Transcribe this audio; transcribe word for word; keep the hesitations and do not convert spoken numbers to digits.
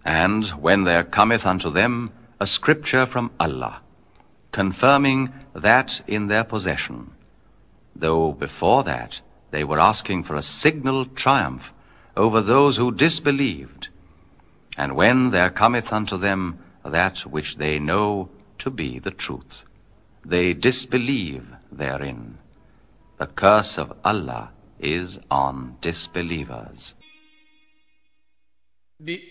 And when there cometh unto them a scripture from Allah, confirming that in their possession, though before that they were asking for a signal triumph over those who disbelieved, and when there cometh unto them that which they know to be the truth, they disbelieve therein. The curse of Allah is on disbelievers.